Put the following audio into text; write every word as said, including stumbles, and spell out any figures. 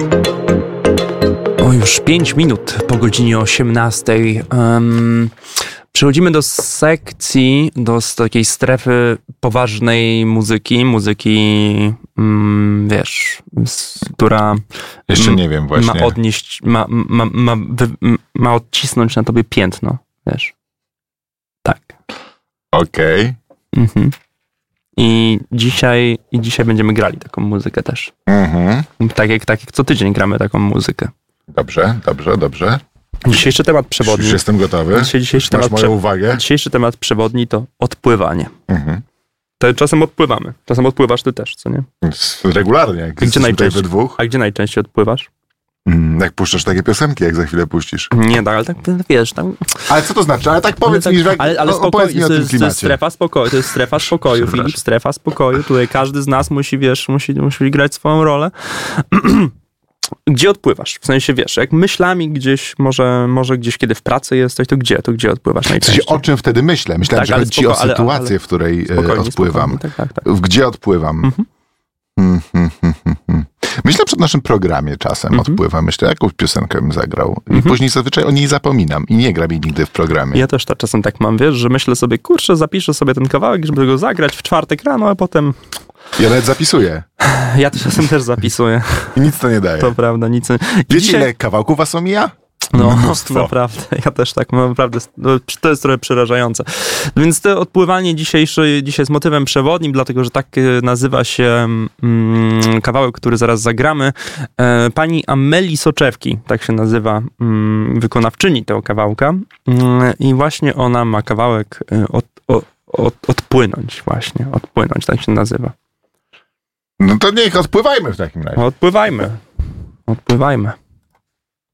O, już pięć minut po godzinie osiemnastej. Um, przechodzimy do sekcji, do takiej strefy poważnej muzyki, muzyki, um, wiesz, z, która... Jeszcze nie wiem właśnie. Ma odnieść, ma, ma, ma, ma, ma odcisnąć na tobie piętno, wiesz. Tak. Okej. Okay. Mhm. I dzisiaj, I dzisiaj będziemy grali taką muzykę też. Mhm. Tak jak, tak jak co tydzień gramy taką muzykę. Dobrze, dobrze, dobrze. Dzisiejszy temat przewodni. Już jestem gotowy. Dzisiaj, dzisiejszy Masz temat moją prze... uwagę? Dzisiejszy temat przewodni to odpływanie. Mhm. To czasem odpływamy. Czasem odpływasz ty też, co nie? Regularnie. Jak gdzie najczęściej? We dwóch. A gdzie najczęściej odpływasz? Mm, jak puszczasz takie piosenki, jak za chwilę puścisz. Nie, tak, ale tak wiesz, tam... Ale co to znaczy? Ale tak powiedz ale mi, tak, że ale, ale spokoj, mi o to, tym jest, to jest strefa spokoju, to jest strefa spokoju, Filip, strefa spokoju. Tutaj każdy z nas musi, wiesz, musi, musi grać swoją rolę. Gdzie odpływasz? W sensie, wiesz, jak myślami gdzieś, może, może gdzieś, kiedy w pracy jesteś, to gdzie? To gdzie odpływasz najczęściej? W sensie, o czym wtedy myślę? Myślałem, tak, że chodzi ci o sytuację, ale, ale, w której spokojnie, odpływam. Spokojnie, tak, tak, tak. Gdzie odpływam? Mhm. Hmm, hmm, hmm, hmm. Myślę przed naszym programie czasem mm-hmm. odpływam. Myślę, jakąś piosenkę bym zagrał. I mm-hmm. później zazwyczaj o niej zapominam. I nie gram jej nigdy w programie. Ja też tak czasem tak mam, wiesz, że myślę sobie, kurczę, zapiszę sobie ten kawałek, żeby go zagrać w czwartek rano, a potem... Ja nawet zapisuję. Ja czasem też zapisuję. I nic to nie daje. To prawda, nic. Wiecie, dzisiaj... ile kawałków was omija? No, mnóstwo. Naprawdę, ja też tak mam, naprawdę, to jest trochę przerażające. Więc to odpływanie dzisiejsze, dzisiaj jest motywem przewodnim, dlatego, że tak nazywa się mm, kawałek, który zaraz zagramy. E, pani Ameli Soczewki, tak się nazywa mm, wykonawczyni tego kawałka. Mm, I właśnie ona ma kawałek od, od, od, odpłynąć właśnie, odpłynąć, tak się nazywa. No to niech odpływajmy w takim razie. Odpływajmy, odpływajmy.